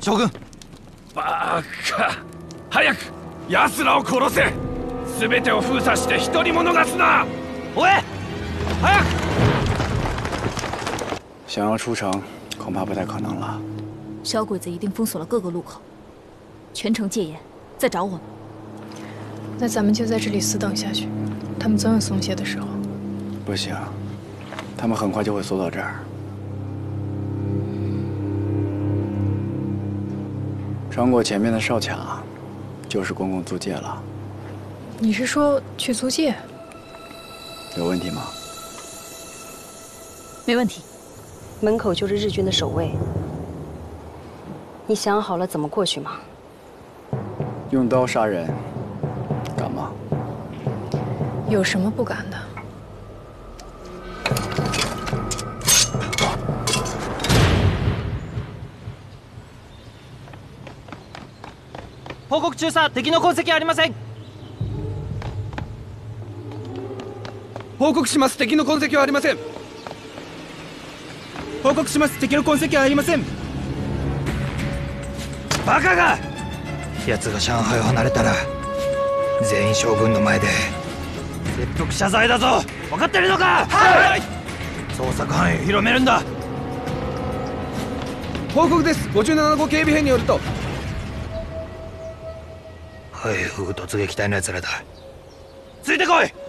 将軍。 バカ。早く奴らを殺せ。全てを封鎖して一人も逃すな。 喂，早く！ 想要出城，恐怕不太可能了。 小鬼子一定封锁了各个路口，全城戒严，在找我们。 那咱们就在这里死等下去，他们总有松懈的时候。 不行，他们很快就会缩到这儿。穿过前面的哨卡，就是公共租界了。 你是说去租界？ 有问题吗？ 没问题。 门口就是日军的守卫，你想好了怎么过去吗？ 用刀杀人，敢吗？ 有什么不敢的？ 報告中佐、敵の痕跡ありません。 報告します。敵の痕跡はありません。 報告します。敵の痕跡はありません。バカが！奴が上海を離れたら全員将軍の前で切腹謝罪だぞ。分かってるのか？はい。捜索範囲を広めるんだ。 報告です。57号警備兵によると海風突撃隊の奴らだ。ついてこい。